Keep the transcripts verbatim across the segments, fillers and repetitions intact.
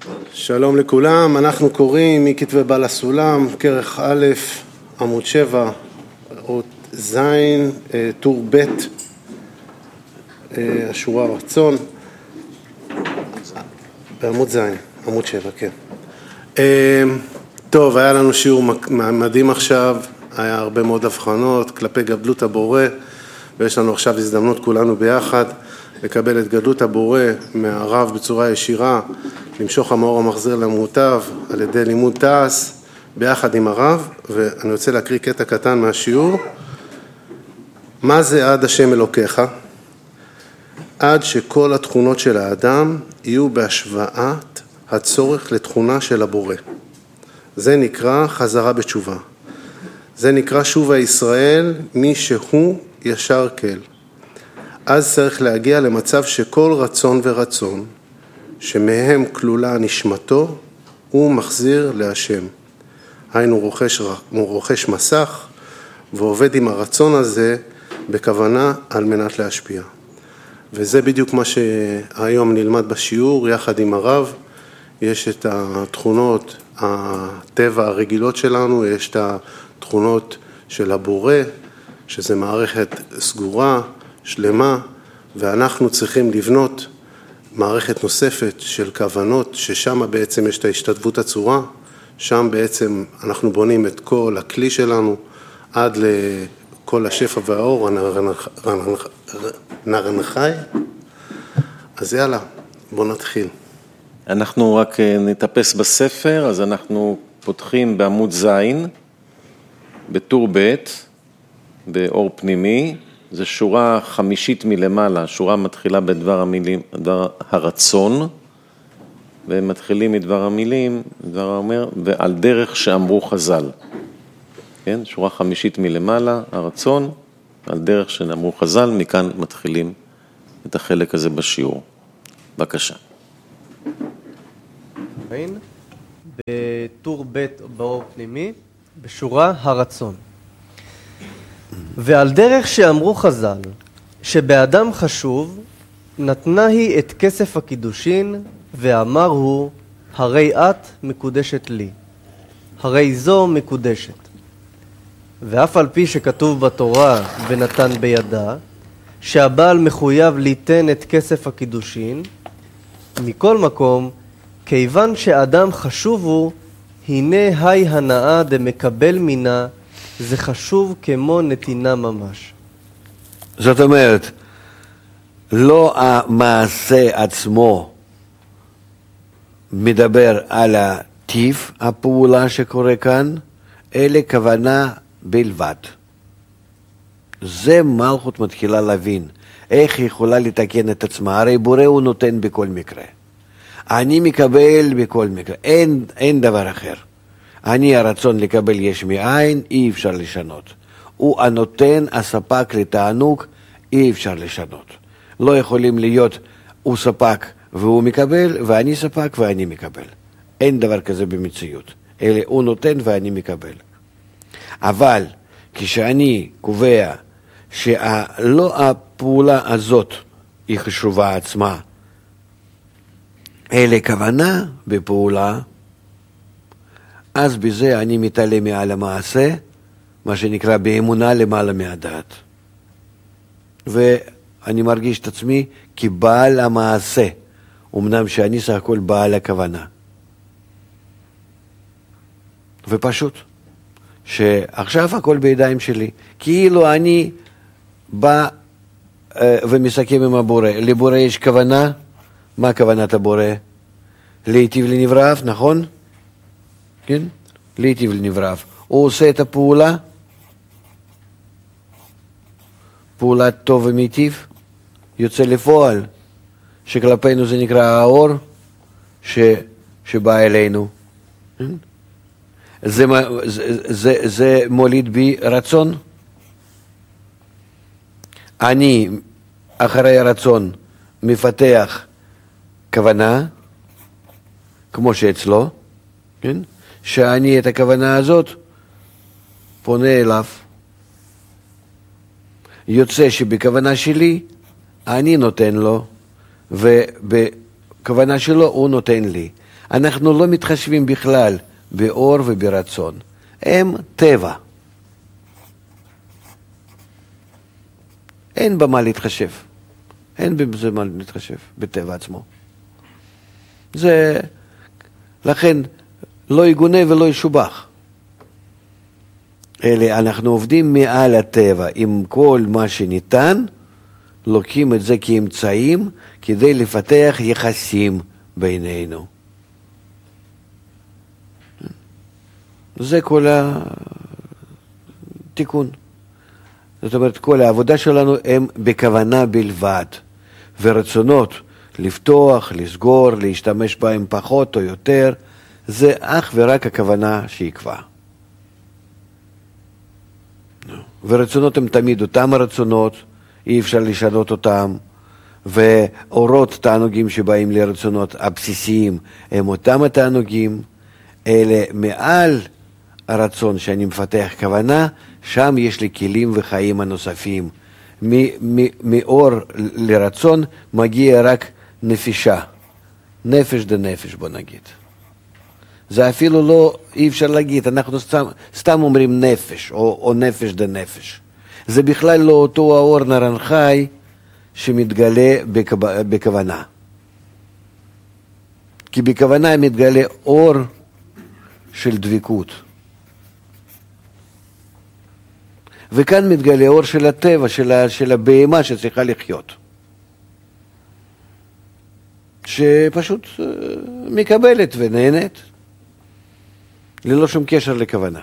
שלום לכולם, אנחנו קוראים מכתבי בעל הסולם, כרך א', עמוד שבע, אות ז', טור ב', השורה רצון, בעמוד ז', עמוד שבע, כן. טוב, היה לנו שיעור מדהים עכשיו, היה הרבה מאוד הבחנות כלפי גדלות הבורא, ויש לנו עכשיו הזדמנות כולנו ביחד לקבל את גדלות הבורא מהרב בצורה ישירה, למשוך המאור המחזיר למוטב על ידי לימוד תעש ביחד עם הרב. ואני רוצה להקריא קטע קטן מהשיעור. מה זה עד השם אלוקיך? עד שכל התכונות של האדם יהיו בהשוואת הצורך לתכונה של הבורא. זה נקרא חזרה בתשובה. זה נקרא שובה ישראל מי שהוא ישר כל. אז צריך להגיע למצב שכל רצון ורצון שמהם כלולה נשמתו הוא מחזיר להשם. היינו רוכש, רוכש מסך ועובד עם הרצון הזה בכוונה על מנת להשפיע. וזה בדיוק מה שהיום נלמד בשיעור יחד עם הרב. יש את התכונות הטבע הרגילות שלנו, יש את התכונות של הבורא, שזה מערכת סגורה, שלמה, ואנחנו צריכים לבנות מערכת נוספת של כוונות, ששם בעצם יש את ההשתתפות הצורה, שם בעצם אנחנו בונים את כל הכלי שלנו, עד לכל השפע והאור, נרנחי. אז יאללה, בוא נתחיל. אנחנו רק נטפס בספר, אז אנחנו פותחים בעמוד זין, בטור ב', באור פנימי, זה שורה חמישית מלמעלה, שורה מתחילה בדבר המילים, דבר הרצון, ומתחילים מדבר המילים, דבר האומר, ועל דרך שאמרו חז"ל. כן? שורה חמישית מלמעלה, הרצון, על דרך שאמרו חז"ל, מכאן מתחילים את החלק הזה בשיעור. בבקשה. בטור ב' באור פנימי, בשורה הרצון. ועל דרך שאמרו חז"ל, שבאדם חשוב, נתנה היא את כסף הקידושין, ואמר הוא, הרי את מקודשת לי, הרי זו מקודשת. ואף על פי שכתוב בתורה ונתן בידה, שהבעל מחויב ליתן את כסף הקידושין, מכל מקום, כיוון שאדם חשוב הוא, הנה היי הנאה דמקבל מינה, זה חשוב כמו נתינה ממש. זאת אומרת, לא המעשה עצמו מדבר על הטיב הפעולה שקורה כאן, אלא כוונה בלבד. זה מלכות מתחילה להבין, איך היא יכולה לתקן את עצמה, הרי בורא הוא נותן בכל מקרה. אני מקבל בכל מקרה, אין, אין דבר אחר. אני הרצון לקבל יש מאין, אי אפשר לשנות. הוא הנותן, הספק לתענוג, אי אפשר לשנות. לא יכולים להיות, הוא ספק והוא מקבל, ואני ספק ואני מקבל. אין דבר כזה במציאות. אלא הוא נותן ואני מקבל. אבל כשאני קובע שלא הפעולה הזאת היא חשובה עצמה, אלא כוונה בפעולה, אז בזה אני מתעלה מעל המעשה, מה שנקרא באמונה למעלה מהדעת. ואני מרגיש את עצמי כבעל המעשה, אמנם שאני סך הכל בעל הכוונה. ופשוט, שעכשיו הכל בידיים שלי, כאילו אני בא ומסכם עם הבורא. לבורא יש כוונה, מה כוונת הבורא? להיטיב לנבראיו, נכון? כן? להיטיב לנבראיו. הוא עושה את הפעולה, פעולת טוב ומיטיב, יוצא לפועל, שכלפינו זה נקרא האור, ש, שבא אלינו. זה, זה, זה, זה מוליד בי רצון. אני, אחרי הרצון, מפתח כוונה, כמו שאצלו, כן? שאני את הכוונה הזאת פונה אליו. יוצא שבכוונה שלי אני נותן לו, ובכוונה שלו הוא נותן לי. אנחנו לא מתחשבים בכלל באור וברצון. הם טבע. אין במה להתחשב. אין בזה מה להתחשב, בטבע עצמו. זה, לכן, לא יגונה ולא ישובח. אלה, אנחנו עובדים מעל הטבע, עם כל מה שניתן, לוקחים את זה כאמצעים, כדי לפתח יחסים בינינו. זה כל התיקון. זאת אומרת, כל העבודה שלנו הם בכוונה בלבד, ורצונות לפתוח, לסגור, להשתמש בהם פחות או יותר, זה אך ורק הכוונה שיקבע. ורצונות הם תמיד אותם הרצונות, אי אפשר לשנות אותם, ואורות תענוגים שבאים לרצונות הבסיסיים הם אותם התענוגים, אלה מעל הרצון שאני מפתח כוונה, שם יש לי כלים וחיים הנוספים. מאור לרצון מגיע רק נפישה, נפש דנפש בוא נגיד. זה אפילו לא, אי אפשר להגיד, אנחנו סתם, סתם אומרים נפש או, או נפש דנפש. זה בכלל לא אותו האור נרנחי שמתגלה בכוונה. כי בכוונה מתגלה אור של דבקות. וכאן מתגלה אור של הטבע, של, ה, של הבהמה שצריכה לחיות. שפשוט מקבלת ונהנית, ללא שום קשר לכוונה.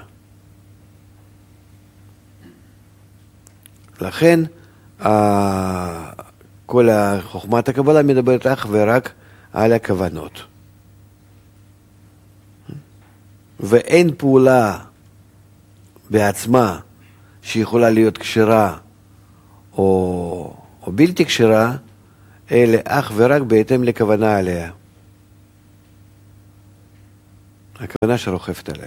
לכן, כל חוכמת הקבלה מדברת אך ורק על הכוונות. ואין פעולה בעצמה שיכולה להיות כשרה או, או בלתי כשרה, אלא אך ורק בהתאם לכוונה עליה. הכוונה שרוכבת עליה.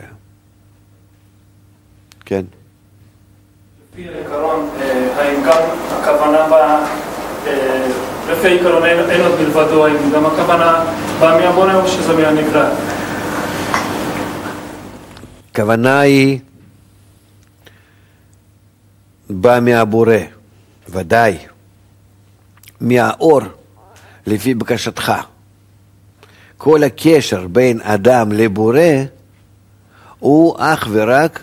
כן. לפי העיקרון, האם גם הכוונה באה, לפי העיקרון אין עוד מלבדו, האם גם הכוונה באה מהבורא או שזה מהנברא? הכוונה היא באה מהבורא, ודאי, מהאור, לפי בקשתך. כל הקשר בין אדם לבורא הוא אך ורק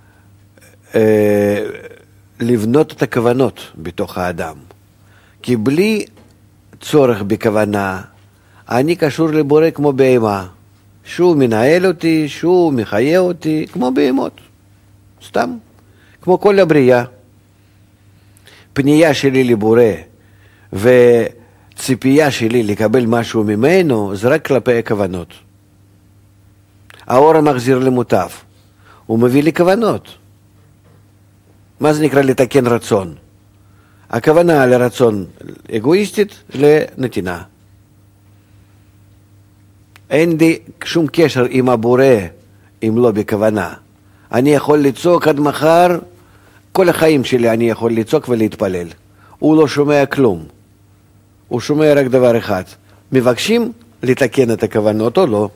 אה, לבנות את הכוונות בתוך האדם. כי בלי צורך בכוונה, אני קשור לבורא כמו בהמה. שהוא מנהל אותי, שהוא מחיה אותי, כמו בהמות. סתם. כמו כל הבריאה. פנייה שלי לבורא וציפייה שלי לקבל משהו ממנו, זה רק כלפי הכוונות. האור המחזיר למוטב. הוא מביא לי כוונות. מה זה נקרא לתקן רצון? הכוונה לרצון אגואיסטית לנתינה. אין לי שום קשר עם הבורא אם לא בכוונה. אני יכול לצעוק עד מחר, כל החיים שלי אני יכול לצעוק ולהתפלל. הוא לא שומע כלום. הוא שומע רק דבר אחד. מבקשים לתקן את הכוונות או לא.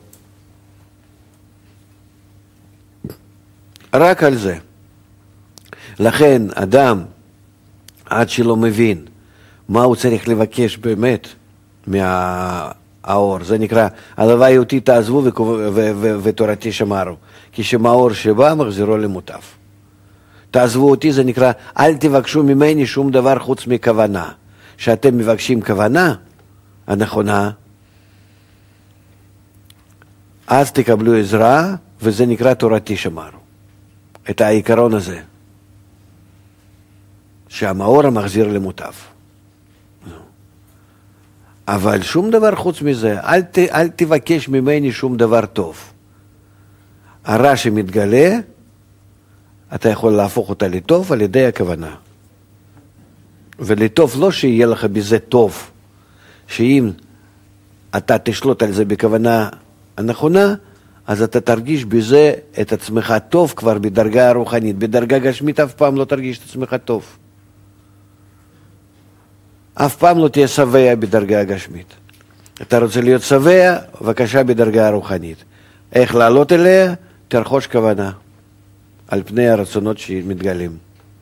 רק על זה. לכן אדם, עד שלא מבין מה הוא צריך לבקש באמת מהאור, זה נקרא, הלוואי אותי תעזבו ותורתי שמרו, כי שמאור שבא מחזירו למוטב. תעזבו אותי, זה נקרא, אל תבקשו ממני שום דבר חוץ מכוונה. שאתם מבקשים כוונה הנכונה, אז תקבלו עזרה, וזה נקרא תורתי שמרו. את העיקרון הזה. שהמאור המחזיר למוטב. אבל שום דבר חוץ מזה, אל, ת, אל תבקש ממני שום דבר טוב. הרע שמתגלה, אתה יכול להפוך אותה לטוב על ידי הכוונה. ולטוב לא שיהיה לך בזה טוב, שאם אתה תשלוט על זה בכוונה הנכונה, אז אתה תרגיש בזה את עצמך טוב כבר בדרגה הרוחנית. בדרגה גשמית אף פעם לא תרגיש את עצמך טוב. אף פעם לא תהיה שבע בדרגה הגשמית. אתה רוצה להיות שבע, בבקשה בדרגה הרוחנית. איך לעלות אליה? תרחוש כוונה, על פני הרצונות שמתגלים.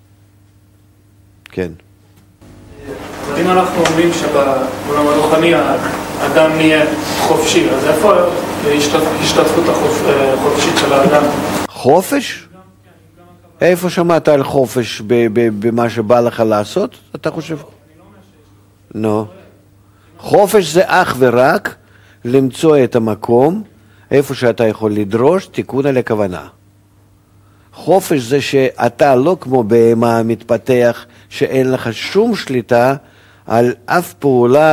כן. אבל אם אנחנו אומרים שבעולם הרוחני האדם נהיה חופשי, אז איפה השתתפות החופשית של האדם? חופש? איפה שמעת על חופש במה שבא לך לעשות, אתה חושב? לא. חופש זה אך ורק למצוא את המקום איפה שאתה יכול לדרוש תיקון על הכוונה. חופש זה שאתה לא כמו בהמה מתפתח שאין לך שום שליטה על אף פעולה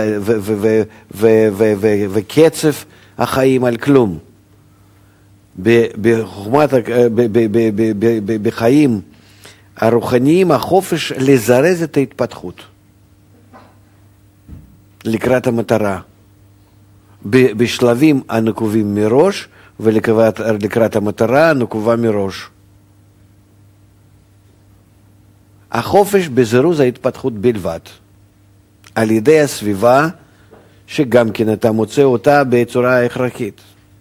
וקצב החיים, על כלום. בחוכמת, בחיים הרוחניים החופש לזרז את ההתפתחות לקראת המטרה, בשלבים הנקובים מראש ולקראת המטרה הנקובה מראש. החופש בזירוז ההתפתחות בלבד, על ידי הסביבה שגם כן אתה מוצא אותה בצורה הכרחית.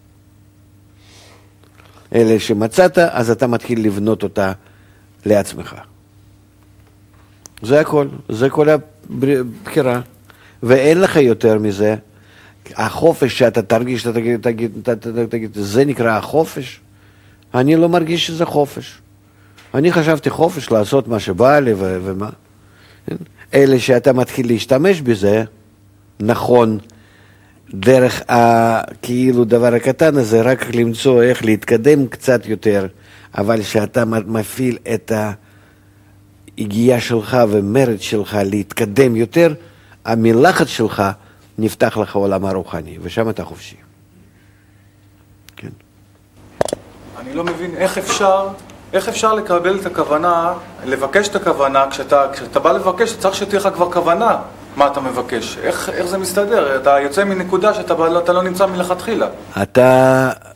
אלה שמצאת, אז אתה מתחיל לבנות אותה לעצמך. זה הכל, זה כל הבחירה. ואין לך יותר מזה. החופש שאתה תרגיש, שאתה תגיד, תגיד, תגיד, תגיד, זה נקרא החופש? אני לא מרגיש שזה חופש. אני חשבתי חופש לעשות מה שבא לי ו- ומה. אלה שאתה מתחיל להשתמש בזה, נכון, דרך הכאילו דבר הקטן הזה, רק למצוא איך להתקדם קצת יותר, אבל שאתה מפעיל את ההגיעה שלך ומרד שלך להתקדם יותר, המלחץ שלך נפתח לך עולם הרוחני, ושם אתה חופשי. כן. אני לא מבין איך אפשר, איך אפשר לקבל את הכוונה, לבקש את הכוונה, כשאתה, כשאתה בא לבקש, צריך שתהיה לך כבר כוונה מה אתה מבקש. איך, איך זה מסתדר? אתה יוצא מנקודה שאתה אתה לא נמצא מלכתחילה. אתה